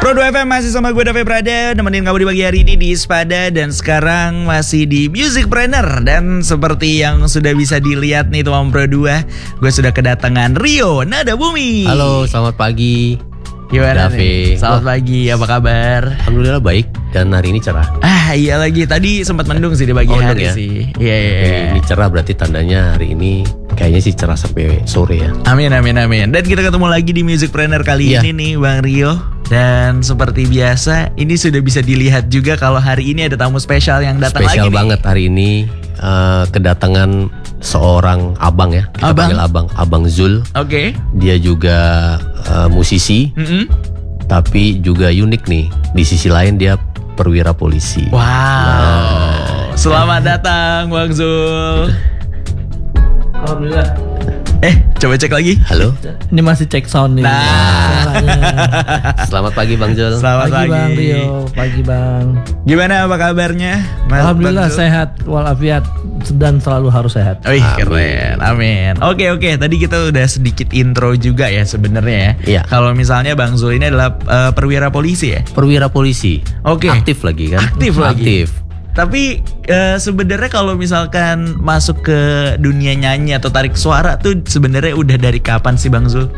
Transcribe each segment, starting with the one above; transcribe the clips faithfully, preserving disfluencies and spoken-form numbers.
Pro dua F M masih sama gue David Prada, nemenin kamu di pagi hari ini di Ispada. Dan sekarang masih di Musicpreneur. Dan seperti yang sudah bisa dilihat nih teman Pro dua, gue sudah kedatangan Rio Nadabumi. Halo, selamat pagi. Gimana David? nih? Selamat oh. pagi, apa kabar? Alhamdulillah baik, dan hari ini cerah. Ah iya lagi, tadi sempat mendung sih di pagi oh, hari ya? sih. Iya iya. Ini cerah berarti tandanya hari ini kayaknya sih cerah sampai sore ya. Amin amin amin. Dan kita ketemu lagi di Musicpreneur kali iya. ini nih Bang Rio. Dan seperti biasa, ini sudah bisa dilihat juga kalau hari ini ada tamu spesial yang datang spesial lagi. Spesial banget nih. Hari ini uh, kedatangan seorang abang ya. Kita abang? panggil abang, Abang Zul. Oke. Okay. Dia juga uh, musisi, mm-hmm. tapi juga unik nih. Di sisi lain dia perwira polisi. Wow. Nah, selamat datang Bang Zul. Alhamdulillah. Eh, coba cek lagi. Halo. Ini masih cek sound nih. Nah. Selamat pagi Bang Zul. Selamat pagi, pagi Bang Rio. Pagi Bang. Gimana apa kabarnya? Mas Alhamdulillah sehat walafiat dan selalu harus sehat. Wih keren. Amin. Oke oke. Tadi kita udah sedikit intro juga ya sebenarnya ya. Iya. Kalau misalnya Bang Zul ini adalah uh, perwira polisi ya. Perwira polisi. Oke. Aktif lagi kan? Aktif lagi. Aktif. Tapi uh, sebenarnya kalau misalkan masuk ke dunia nyanyi atau tarik suara tuh sebenarnya udah dari kapan sih Bang Zul?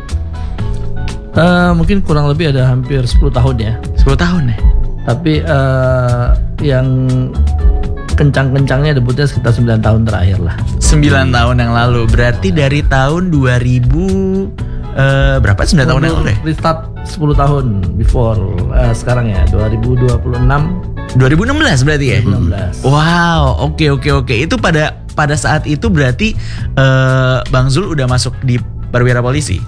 Uh, mungkin kurang lebih ada hampir sepuluh tahun ya. sepuluh tahun ya? Tapi uh, yang kencang-kencangnya debutnya sekitar sembilan tahun terakhir lah. sembilan hmm. tahun yang lalu. Berarti dari tahun dua ribu uh, berapa? sembilan tahun yang lalu ya? Restart sepuluh tahun before uh, sekarang ya dua ribu dua puluh enam. dua ribu enam belas berarti ya? dua ribu enam belas. Wow, oke okay, oke okay, oke. Okay. Itu pada pada saat itu berarti uh, Bang Zul udah masuk di perwira polisi?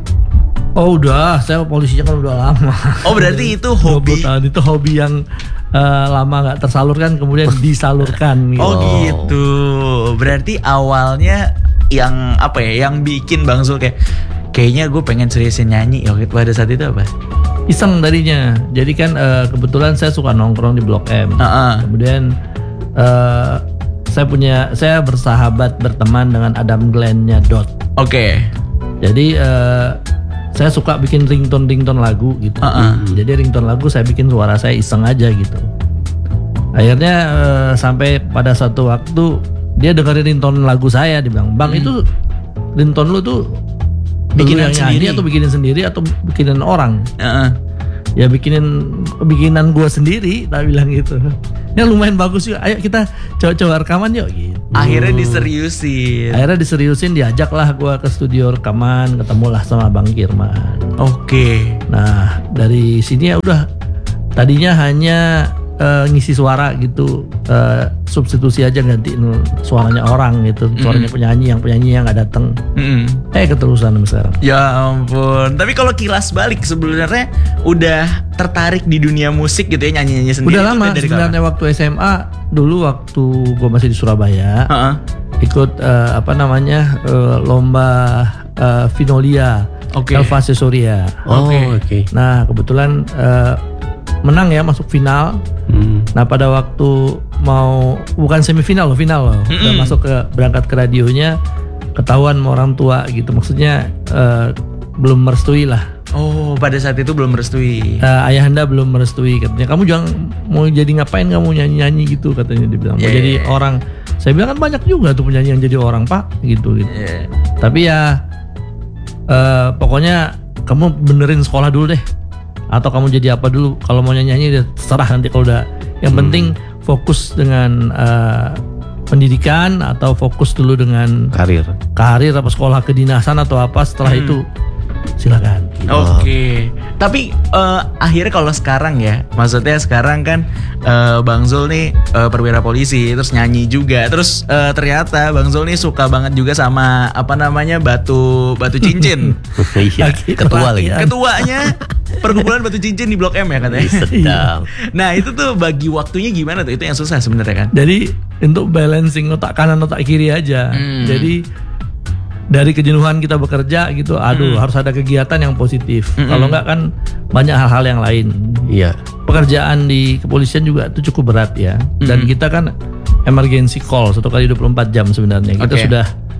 Oh udah, saya polisinya kan udah lama. Oh berarti itu hobi? Tahun itu hobi yang uh, lama gak tersalurkan kemudian disalurkan. Gitu. Oh gitu. Berarti awalnya yang apa ya? Yang bikin Bang Zul kayak kayaknya gue pengen seriusin nyanyi. Oke, pada saat itu apa? Iseng tadinya. Jadi kan uh, kebetulan saya suka nongkrong di Blok M. Uh-uh. Kemudian uh, saya punya saya bersahabat berteman dengan Adam Glenn-nya Dot. Oke. Okay. Jadi uh, saya suka bikin ringtone-ringtone lagu gitu. Uh-uh. Jadi ringtone lagu saya bikin suara saya iseng aja gitu. Akhirnya uh, sampai pada satu waktu dia dengerin ringtone lagu saya, dia bilang, "Bang, hmm. itu ringtone lu tuh bikinan sendiri atau bikinin sendiri atau bikinan orang?" Uh-uh. Ya bikinin bikinan gue sendiri, tak bilang gitu. Ya lumayan bagus juga. Ayo kita coba-coba rekaman yuk gitu. Akhirnya diseriusin. Akhirnya diseriusin, diajaklah gue ke studio rekaman, ketemulah sama Bang Kirman. Oke. Okay. Nah dari sini ya udah. Tadinya hanya uh, ngisi suara gitu, uh, substitusi aja gantiin suaranya orang gitu, suaranya mm-hmm. penyanyi yang penyanyi yang nggak datang. Mm-hmm. Eh keterusan sekarang. Ya ampun. Tapi kalau kilas balik sebenarnya udah tertarik di dunia musik gitu ya, nyanyi-nyanyi sendiri. Udah lama dari sebenarnya kapan? Waktu S M A dulu waktu gue masih di Surabaya, uh-uh. ikut uh, apa namanya uh, lomba uh, Vinolia, okay. Elva Sesoria. Oh oke. Okay. Nah kebetulan uh, menang ya, masuk final. Hmm. Nah pada waktu mau bukan semifinal loh, final loh. Mm-hmm. Udah masuk ke berangkat ke radionya, ketahuan sama orang tua gitu. Maksudnya uh, belum merestui lah. Oh pada saat itu belum merestui. Uh, ayahanda belum merestui, katanya kamu jangan mau jadi ngapain kamu nyanyi-nyanyi gitu, katanya dia bilang. Yeah. Mau jadi orang. Saya bilang kan banyak juga tuh penyanyi yang jadi orang pak gitu gitu. Yeah. Tapi ya uh, pokoknya kamu benerin sekolah dulu deh. Atau kamu jadi apa dulu, kalau mau nyanyi-nyanyi terserah nanti kalau udah. Yang hmm. penting fokus dengan uh, pendidikan atau fokus dulu dengan karir karir apa sekolah kedinasan atau apa, setelah hmm. itu silakan. Oke. Okay. Tapi uh, akhirnya kalau sekarang ya, maksudnya sekarang kan uh, Bang Zul nih uh, perwira polisi, terus nyanyi juga, terus uh, ternyata Bang Zul nih suka banget juga sama apa namanya batu batu cincin. Iya. Ketua lagi. Ketuanya perkumpulan batu cincin di Blok M ya katanya. Sedap. Nah itu tuh bagi waktunya gimana tuh? Itu yang susah sebenarnya kan. Jadi untuk balancing otak kanan otak kiri aja. Hmm. Jadi dari kejenuhan kita bekerja gitu, aduh hmm. harus ada kegiatan yang positif. Hmm. Kalau enggak kan banyak hal-hal yang lain. Iya. Pekerjaan di kepolisian juga itu cukup berat ya. Dan hmm. kita kan emergency call satu kali dua puluh empat jam sebenarnya. Kita okay. sudah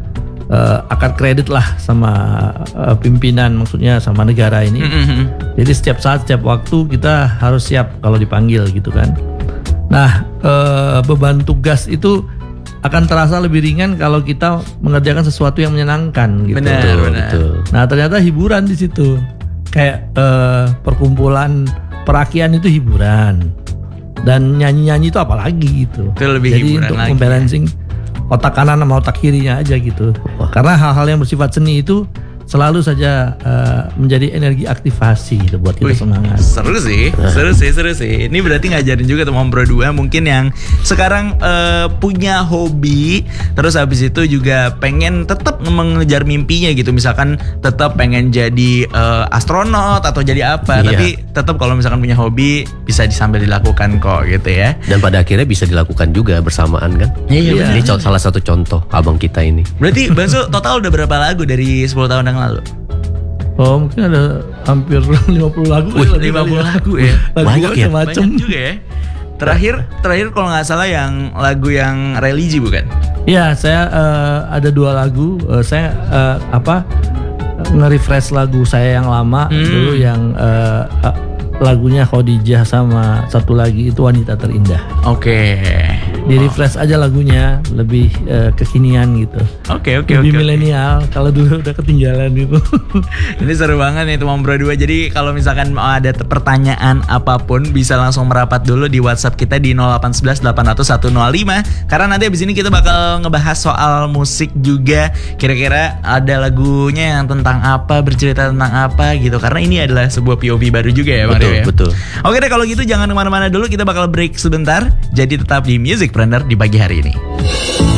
uh, akad kredit lah sama uh, pimpinan, maksudnya sama negara ini. Mm-hmm. Jadi setiap saat, setiap waktu kita harus siap kalau dipanggil gitu kan. Nah, uh, beban tugas itu akan terasa lebih ringan kalau kita mengerjakan sesuatu yang menyenangkan gitu. Benar, Betul, benar. betul. Nah, ternyata hiburan di situ. Kayak uh, perkumpulan perakian itu hiburan. Dan nyanyi-nyanyi itu apalagi gitu. Itu lebih Jadi hiburan untuk lagi. membalancing otak kanan sama otak kirinya aja gitu. Karena hal-hal yang bersifat seni itu selalu saja uh, menjadi energi aktivasi gitu buat kita Wih, semangat. Seru sih, seru sih, seru sih. Ini berarti ngajarin juga teman Bro dua mungkin yang sekarang eh, punya hobi, terus habis itu juga pengen tetap mengejar mimpinya gitu. Misalkan tetap pengen jadi eh, astronot atau jadi apa, Iya. tapi tetap kalau misalkan punya hobi bisa sambil dilakukan kok gitu ya. Dan pada akhirnya bisa dilakukan juga bersamaan kan. Iya, Ini co- salah satu contoh abang kita ini. Berarti Bang Zul total udah berapa lagu dari sepuluh tahun yang lalu? Oh, mungkin ada hampir lima puluh lagu. Wih, kali lima puluh ya. lagu ya. Lagu Banyak ya? macam-macam. Banyak juga ya. Terakhir, terakhir kalau nggak salah yang lagu yang religi bukan? Iya, saya eh, ada dua lagu. Eh, saya eh, apa nge-refresh lagu saya yang lama Hmm. dulu yang eh, eh, lagunya Khadijah sama satu lagi itu Wanita Terindah. Oke. Di refresh aja lagunya lebih eh, kekinian gitu. Oke, oke, oke. Lebih oke. milenial. Kalau dulu udah ketinggalan gitu. Ini seru banget nih teman Bro dua. Jadi kalau misalkan mau ada te- pertanyaan apapun bisa langsung merapat dulu di WhatsApp kita di nol delapan satu satu delapan nol nol satu nol lima. Karena nanti abis ini kita bakal ngebahas soal musik juga. Kira-kira ada lagunya yang tentang apa, bercerita tentang apa gitu. Karena ini adalah sebuah P O V baru juga ya Bang Betul, Rio ya? betul. Oke deh kalau gitu jangan kemana-mana dulu. Kita bakal break sebentar. Jadi tetap di Music Planner di pagi hari ini.